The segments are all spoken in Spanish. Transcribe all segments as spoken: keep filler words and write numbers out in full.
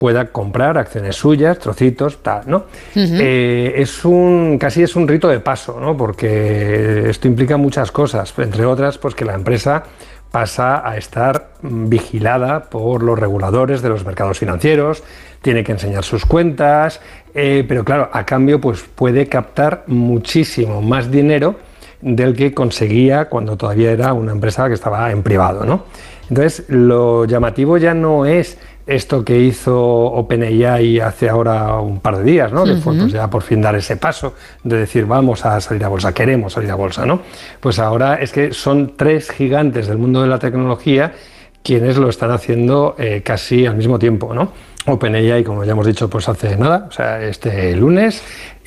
pueda comprar acciones suyas, trocitos, tal, ¿no? Uh-huh. Eh, es un, casi es un rito de paso, ¿no? Porque esto implica muchas cosas, entre otras, pues que la empresa pasa a estar vigilada por los reguladores de los mercados financieros, tiene que enseñar sus cuentas, eh, pero claro, a cambio pues puede captar muchísimo más dinero del que conseguía cuando todavía era una empresa que estaba en privado, ¿no? Entonces, lo llamativo ya no es esto que hizo OpenAI hace ahora un par de días, ¿no? Uh-huh. Que fue pues, ya por fin dar ese paso de decir vamos a salir a bolsa, queremos salir a bolsa, ¿no? Pues ahora es que son tres gigantes del mundo de la tecnología quienes lo están haciendo eh, casi al mismo tiempo, ¿no? OpenAI, como ya hemos dicho, pues hace nada, o sea, este lunes,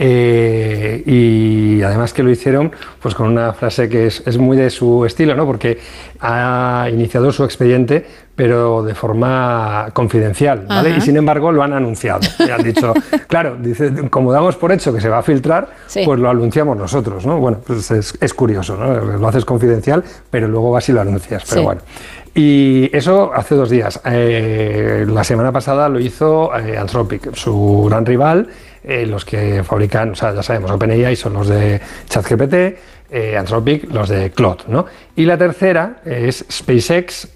eh, y además que lo hicieron pues con una frase que es, es muy de su estilo, ¿no? Porque ha iniciado su expediente, pero de forma confidencial, ¿vale? Uh-huh. Y sin embargo lo han anunciado. Y han dicho, claro, dice, como damos por hecho que se va a filtrar, sí, pues lo anunciamos nosotros, ¿no? Bueno, pues es, es curioso, ¿no? Lo haces confidencial, pero luego vas y lo anuncias, pero sí, bueno. Y eso hace dos días. Eh, la semana pasada lo hizo eh, Anthropic, su gran rival, eh, los que fabrican, o sea, ya sabemos, OpenAI son los de ChatGPT, eh, Anthropic los de Claude, ¿no? Y la tercera es SpaceX,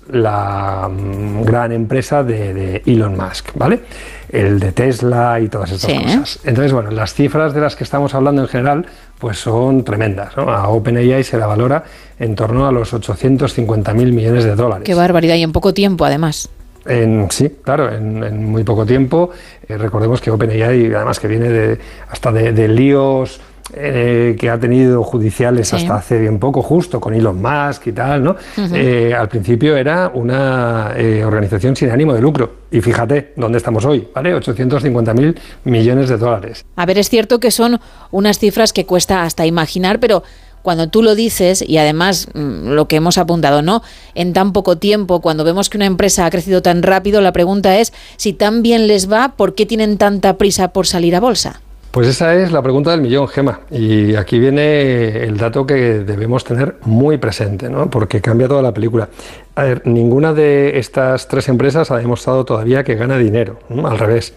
la um, gran empresa de, de Elon Musk, ¿vale? El de Tesla y todas estas sí, cosas. Entonces, bueno, las cifras de las que estamos hablando en general pues son tremendas, ¿no? A OpenAI se la valora en torno a los ochocientos cincuenta mil millones de dólares. ¡Qué barbaridad! Y en poco tiempo, además. En, sí, claro, en, en muy poco tiempo. Eh, recordemos que OpenAI, además que viene de, hasta de, de líos eh, que ha tenido judiciales sí, hasta hace bien poco, justo con Elon Musk y tal, ¿no? Uh-huh. Eh, al principio era una eh, organización sin ánimo de lucro. Y fíjate dónde estamos hoy, ¿vale? ochocientos cincuenta mil millones de dólares. A ver, es cierto que son unas cifras que cuesta hasta imaginar, pero cuando tú lo dices, y además lo que hemos apuntado, ¿no? En tan poco tiempo, cuando vemos que una empresa ha crecido tan rápido, la pregunta es, si tan bien les va, ¿por qué tienen tanta prisa por salir a bolsa? Pues esa es la pregunta del millón, Gema. Y aquí viene el dato que debemos tener muy presente, ¿no? Porque cambia toda la película. A ver, ninguna de estas tres empresas ha demostrado todavía que gana dinero, ¿no? Al revés.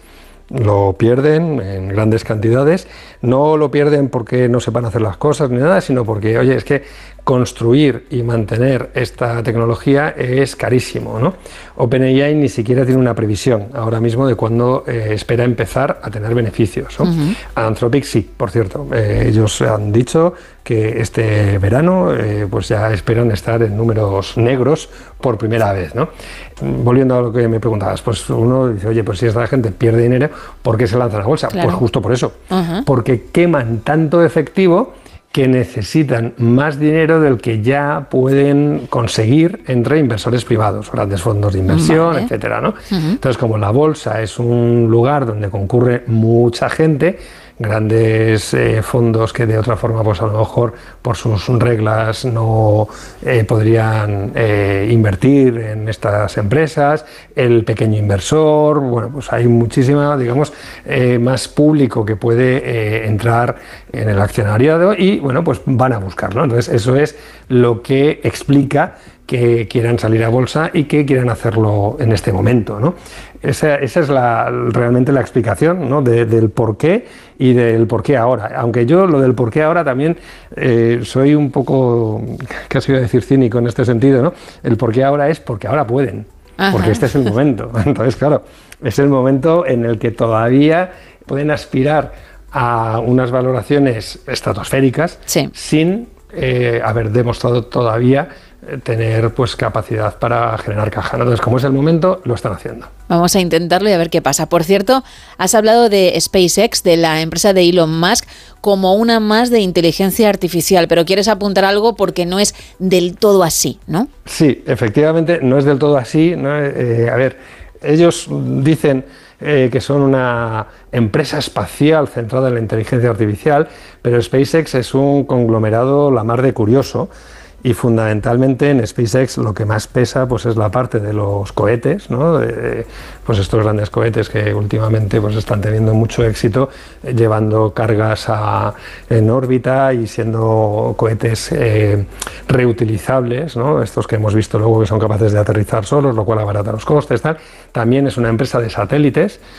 Lo pierden en grandes cantidades, no lo pierden porque no sepan hacer las cosas ni nada, sino porque, oye, es que construir y mantener esta tecnología es carísimo, ¿no? OpenAI ni siquiera tiene una previsión ahora mismo de cuándo eh, espera empezar a tener beneficios, ¿no? Uh-huh. Anthropic sí, por cierto, eh, ellos han dicho que este verano eh, pues ya esperan estar en números negros por primera vez, ¿no? Volviendo a lo que me preguntabas, pues uno dice, oye, pues si esta gente pierde dinero, ¿por qué se lanzan a la bolsa? Claro. Pues justo por eso, uh-huh, porque queman tanto efectivo que necesitan más dinero del que ya pueden conseguir entre inversores privados, grandes fondos de inversión, vale, etcétera, ¿no? Uh-huh. Entonces, como la bolsa es un lugar donde concurre mucha gente, grandes eh, fondos que de otra forma, pues a lo mejor por sus reglas no eh, podrían eh, invertir en estas empresas, el pequeño inversor, bueno, pues hay muchísima, digamos, eh, más público que puede eh, entrar en el accionariado y, bueno, pues van a buscarlo. Entonces, eso es lo que explica que quieran salir a bolsa y que quieran hacerlo en este momento, ¿no? Esa, esa es la, realmente la explicación, ¿no? De, del por qué y del por qué ahora. Aunque yo lo del por qué ahora también eh, soy un poco, casi voy a decir cínico en este sentido, ¿no? El por qué ahora es porque ahora pueden, ajá, porque este es el momento. Entonces, claro, es el momento en el que todavía pueden aspirar a unas valoraciones estratosféricas, sí, sin eh, haber demostrado todavía tener pues capacidad para generar caja, ¿no? Entonces, como es el momento, lo están haciendo. Vamos a intentarlo y a ver qué pasa. Por cierto, has hablado de SpaceX, de la empresa de Elon Musk, como una más de inteligencia artificial, pero quieres apuntar algo porque no es del todo así, ¿no? Sí, efectivamente, no es del todo así, ¿no? Eh, a ver, ellos dicen eh, que son una empresa espacial centrada en la inteligencia artificial, pero SpaceX es un conglomerado la mar de curioso. Y fundamentalmente en SpaceX lo que más pesa pues es la parte de los cohetes, ¿no? De, pues estos grandes cohetes que últimamente pues están teniendo mucho éxito eh, llevando cargas a, en órbita y siendo cohetes eh, reutilizables, ¿no? Estos que hemos visto luego que son capaces de aterrizar solos, lo cual abarata los costes, tal. También es una empresa de satélites,